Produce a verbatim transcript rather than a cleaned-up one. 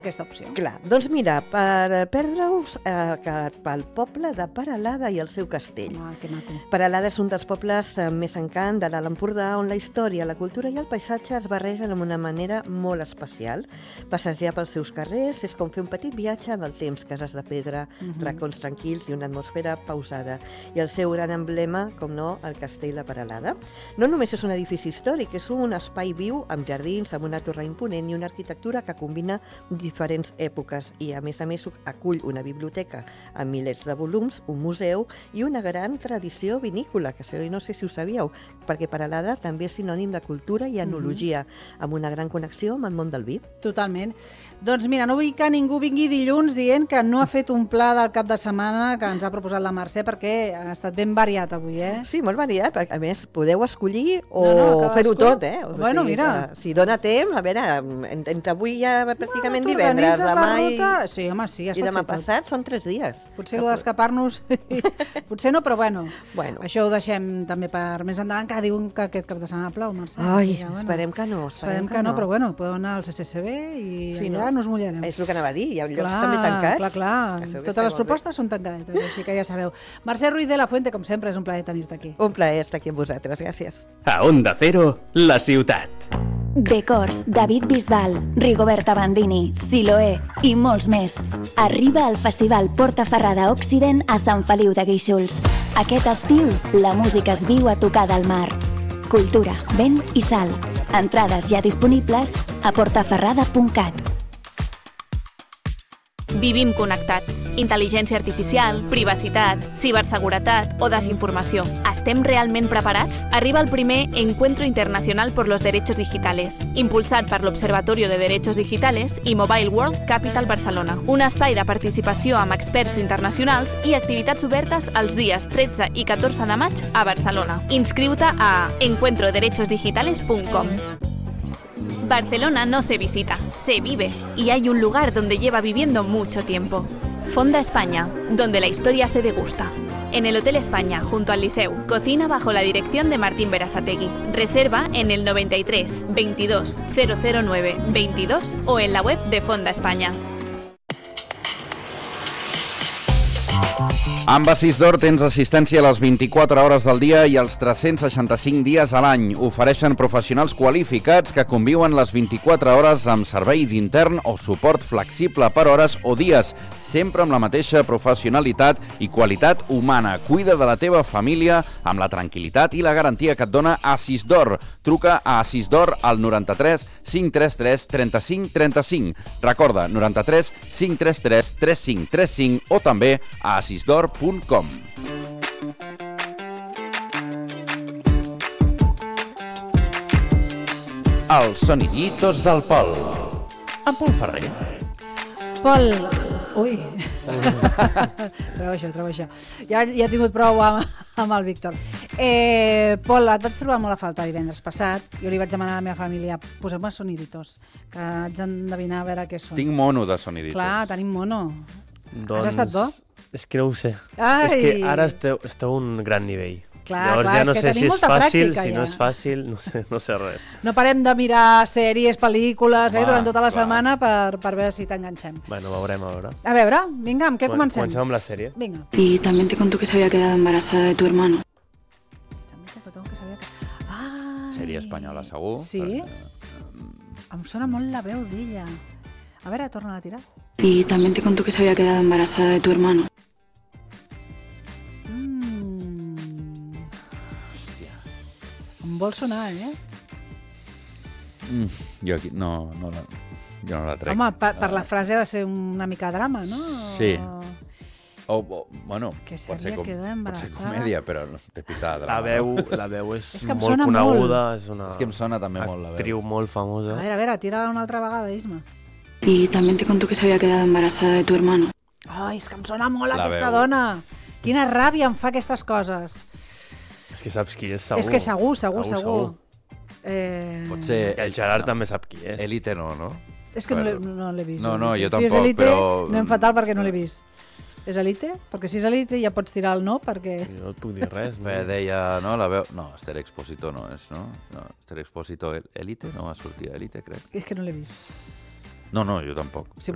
aquesta opció. Clar, doncs mira, per perdre-us eh, pel poble de Peralada i el seu castell. Ah, que maco. Peralada és un dels pobles amb més encant de l'Alt Empordà, on la història, la cultura i el paisatge es barregen d'una manera molt especial. Passejar pels seus carrers és com fer un petit viatge en el temps, cases de pedra, uh-huh. racons tranquils i una atmosfera pausada. I el seu gran emblema, com no, el castell de Peralada. No només és un edifici històric, és un espai viu amb jardins, amb una torre imponent i una arquitectura que combina diferents èpoques i, a més a més, acull una biblioteca amb milers de volums, un museu i una gran tradició vinícola, que no sé si ho sabíeu, perquè Peralada també és sinònim de cultura i enologia, uh-huh. amb una gran connexió amb el món del vi. Totalment. Doncs mira, no vull que ningú vingui dilluns dient que no ha fet un pla del cap de setmana que ens ha proposat la Mercè, perquè ha estat ben variat avui, eh? Sí, molt variat. A més, podeu escollir o no, no, fer-ho tot, eh? O bueno, sigui, mira. Si dona temps, a veure, entre avui ja pràcticament bueno, divendres, demà i, sí, home, sí, ja i demà passat són tres dies. Potser allò d'escapar-nos, potser no, però bueno, bueno, això ho deixem també per més endavant, que diuen que aquest cap de setmana plou, Mercè. Ai, ja, bueno, esperem que no. Esperem, esperem que, que no, no, però bueno, podeu anar al C C C B i sí, allà no? nos mullarem. És el que anava a dir, hi ha llocs clar, també tancats. Clar, clar, totes les propostes bé. Són tancades, així que ja sabeu. Mercè Ruiz de la Fuente, com sempre, és un plaer tenir-te aquí. Un plaer estar aquí amb vosaltres, gràcies. A Onda Cero, la ciutat. Decors, David Bisbal, Rigoberta Bandini, Siloé i molts més. Arriba al Festival Portaferrada Occident a Sant Feliu de Guíxols. Aquest estiu, la música es viu a tocar del mar. Cultura, vent i sal. Entrades ja disponibles a portaferrada punt cat. Vivim connectats. Intel·ligència artificial, privacitat, ciberseguretat o desinformació. Estem realment preparats? Arriba el primer Encuentro Internacional por los Derechos Digitales, impulsat per l'Observatorio de Derechos Digitales i Mobile World Capital Barcelona. Un espai de participació amb experts internacionals i activitats obertes els dies tretze i catorze de maig a Barcelona. Inscriu-te a encuentro derechos digitales punt com. Barcelona no se visita, se vive, y hay un lugar donde lleva viviendo mucho tiempo. Fonda España, donde la historia se degusta. En el Hotel España, junto al Liceu, cocina bajo la dirección de Martín Berasategui. Reserva en el noventa y tres, veintidós, cero cero nueve, veintidós o en la web de Fonda España. Amb Assís d'Or tens assistència a les vint-i-quatre hores del dia i els tres-cents seixanta-cinc dies a l'any. Ofereixen professionals qualificats que conviuen les vint-i-quatre hores amb servei d'intern o suport flexible per hores o dies, sempre amb la mateixa professionalitat i qualitat humana. Cuida de la teva família amb la tranquil·litat i la garantia que et dona Assís d'Or. Truca a Assís d'Or al noranta-tres, cinc trenta tres, trenta-cinc trenta-cinc. Recorda, noranta-tres, cinc trenta tres, trenta cinc trenta cinc o també a assís d'or punt com. Els soniditos del Pol. En Pol Ferrer. Pol... Ui. Treu això, treu això. Ja, ja he tingut prou amb, amb el Víctor. Eh, Pol, et vaig trobar molt a falta divendres passat. Jo li vaig demanar a la meva família, poseu-me soniditos, que haig d'endevinar a veure què són. Tinc mono de soniditos. Clar, tenim mono. Doncs... Has estat bo? És que no ho sé. Ai. És que ara esteu, esteu a un gran nivell. Clar, Llavors clar, ja no és que sé tenim si és molta fàcil, pràctica, si ja. no és fàcil, no sé, no sé res. No parem de mirar sèries, pel·lícules, eh, Va, durant tota la clar. setmana per, per veure si t'enganxem. Bueno, veurem, a veure. A veure, vinga, amb què Quan- comencem? Comencem amb la sèrie. Vinga. Y también te contó que se había quedado embarazada de tu hermano. També te contó que sabia que... Ai. Sèrie espanyola, segur. Sí? Perquè... Em sona molt la veu d'ella. A veure, torna a tirar. Y también te contó que se había quedado embarazada de tu hermano. Mm. Hòstia. Em vol sonar, eh? Mm, jo aquí no, no la, jo no la trec. Home, per, per la frase ha de ser una mica drama, no? Sí. O, o, bueno, Que pot ser, s'havia com, quedat pot ser embarassada. comèdia, però no té pinta de La drama. veu, no? la veu és, És que em molt sona coneguda, és una És que em sona també molt la veu. actriu molt A famosa. veure, a veure, tira-la una altra vegada, Isma. Y también te contó que se había quedado embarazada de tu hermano. Ai, és que em sona molt La aquesta veu. dona. Quina ràbia em fa aquestes coses. És que saps qui és, segur. És que segur, segur, segur. Eh... Pot ser... El Gerard també sap qui és. Élite no, no? És que no l'he no l'he vist. No, no, jo Si és tampoc, Elite, però- anem fatal perquè no l'he vist. És Elite? Perquè si és Elite ja pots tirar el no, perquè... Jo no et puc dir res. No? Bé, deia, no, la veu... No, Esther Expósito no és, no? No, Esther Expósito Élite, no va sortir a Élite, crec. És que no l'he vist. No, no, jo tampoc. Si